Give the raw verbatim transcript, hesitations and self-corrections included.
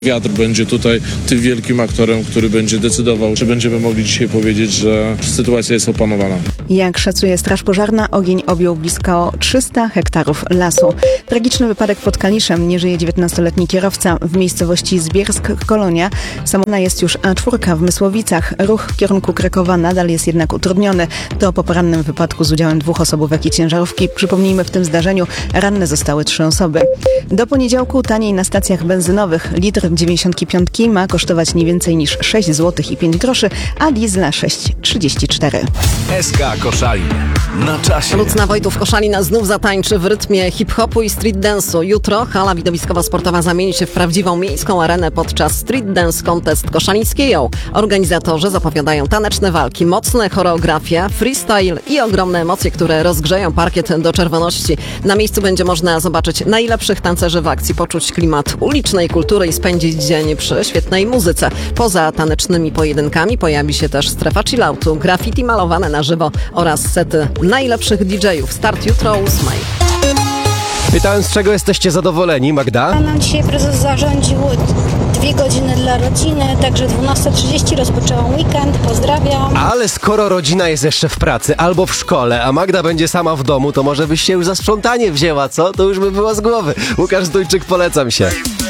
Wiatr będzie tutaj tym wielkim aktorem, który będzie decydował, czy będziemy mogli dzisiaj powiedzieć, że sytuacja jest opanowana. Jak szacuje Straż Pożarna, ogień objął blisko trzysta hektarów lasu. Tragiczny wypadek pod Kaliszem. Nie żyje dziewiętnastoletni kierowca w miejscowości Zbiersk-Kolonia. Samotna jest już A cztery w Mysłowicach. Ruch w kierunku Krakowa nadal jest jednak utrudniony. To po porannym wypadku z udziałem dwóch osobówek i ciężarówki. Przypomnijmy, w tym zdarzeniu ranne zostały trzy osoby. Do poniedziałku taniej na stacjach benzynowych. Litr dziewięćdziesiąt pięć ma kosztować nie więcej niż sześć złotych i pięć groszy, a diesla sześć trzydzieści cztery. S K Koszalin. Na czasie. Lucna Wojtów-Koszalina znów zatańczy w rytmie hip-hopu i street dance'u. Jutro hala widowiskowo-sportowa zamieni się w prawdziwą miejską arenę podczas Street Dance Contest Koszalińskiego. Organizatorzy zapowiadają taneczne walki, mocne choreografie, freestyle i ogromne emocje, które rozgrzeją parkiet do czerwoności. Na miejscu będzie można zobaczyć najlepszych tancerzy w akcji, poczuć klimat ulicznej kultury i spędzić dzień przy świetnej muzyce. Poza tanecznymi pojedynkami pojawi się też strefa chilloutu, graffiti malowane na żywo oraz sety najlepszych D J-ów. Start jutro o ósmej. Pytałem, z czego jesteście zadowoleni, Magda? Nam dzisiaj prezes zarządził dwie godziny dla rodziny, także dwunasta trzydzieści rozpoczęłam weekend, pozdrawiam. Ale skoro rodzina jest jeszcze w pracy albo w szkole, a Magda będzie sama w domu, to może byś się już za sprzątanie wzięła, co? To już by było z głowy. Łukasz Zdójczyk, polecam się.